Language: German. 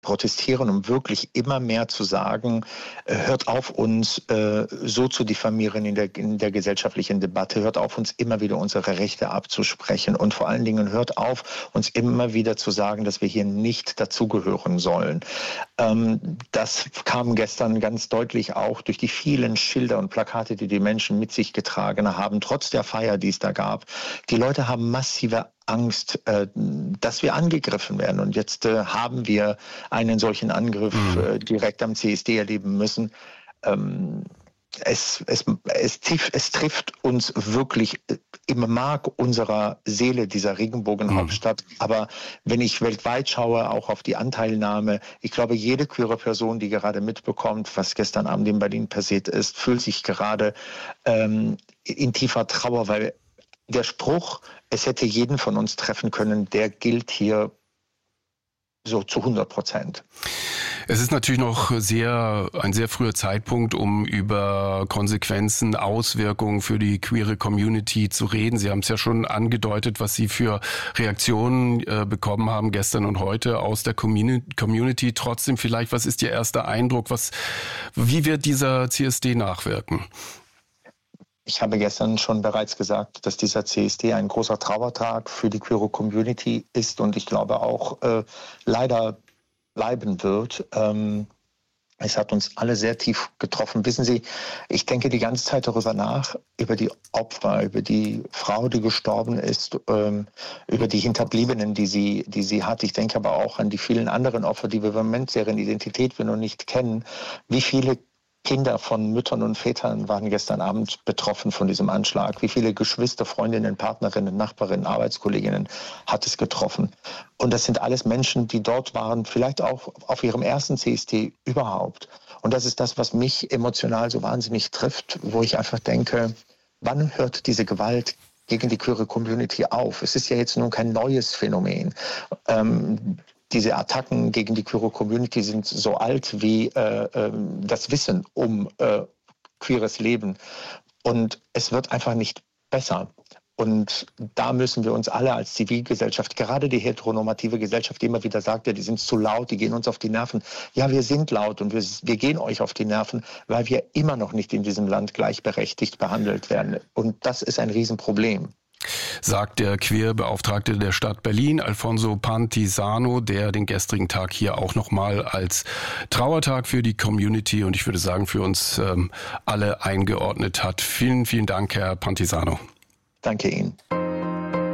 protestieren, um wirklich immer mehr zu sagen, hört auf, uns so zu diffamieren in der gesellschaftlichen Debatte, hört auf, uns immer wieder unsere Rechte abzusprechen und vor allen Dingen hört auf, uns immer wieder zu sagen, dass wir hier nicht dazugehören sollen. Das kam gestern ganz deutlich auch durch die vielen Schilder und Plakate, die die Menschen mit sich getragen haben, trotz der Feier, die es da gab. Die Leute haben massive Angst, dass wir angegriffen werden. Und jetzt haben wir einen solchen Angriff direkt am CSD erleben müssen. Es trifft uns wirklich im Mark unserer Seele, dieser Regenbogenhauptstadt. Aber wenn ich weltweit schaue, auch auf die Anteilnahme, ich glaube, jede queere Person, die gerade mitbekommt, was gestern Abend in Berlin passiert ist, fühlt sich gerade in tiefer Trauer, weil der Spruch, es hätte jeden von uns treffen können, der gilt hier so zu 100%. Es ist natürlich noch ein sehr früher Zeitpunkt, um über Konsequenzen, Auswirkungen für die queere Community zu reden. Sie haben es ja schon angedeutet, was Sie für Reaktionen bekommen haben gestern und heute aus der Community. Trotzdem vielleicht, was ist Ihr erster Eindruck? Wie wird dieser CSD nachwirken? Ich habe gestern schon bereits gesagt, dass dieser CSD ein großer Trauertag für die queere Community ist und ich glaube auch leider bleiben wird. Es hat uns alle sehr tief getroffen. Wissen Sie, ich denke die ganze Zeit darüber nach, über die Opfer, über die Frau, die gestorben ist, über die Hinterbliebenen, die sie hat. Ich denke aber auch an die vielen anderen Opfer, die wir im Moment, deren Identität wir noch nicht kennen. Wie viele Kinder von Müttern und Vätern waren gestern Abend betroffen von diesem Anschlag. Wie viele Geschwister, Freundinnen, Partnerinnen, Nachbarinnen, Arbeitskolleginnen hat es getroffen? Und das sind alles Menschen, die dort waren, vielleicht auch auf ihrem ersten CSD überhaupt. Und das ist das, was mich emotional so wahnsinnig trifft, wo ich einfach denke, wann hört diese Gewalt gegen die queere Community auf? Es ist ja jetzt nun kein neues Phänomen. Diese Attacken gegen die queere Community sind so alt wie das Wissen um queeres Leben. Und es wird einfach nicht besser. Und da müssen wir uns alle als Zivilgesellschaft, gerade die heteronormative Gesellschaft, die immer wieder sagt, ja, die sind zu laut, die gehen uns auf die Nerven. Ja, wir sind laut und wir gehen euch auf die Nerven, weil wir immer noch nicht in diesem Land gleichberechtigt behandelt werden. Und das ist ein Riesenproblem. Sagt der Queerbeauftragte der Stadt Berlin, Alfonso Pantisano, der den gestrigen Tag hier auch nochmal als Trauertag für die Community und ich würde sagen für uns alle eingeordnet hat. Vielen, vielen Dank, Herr Pantisano. Danke Ihnen.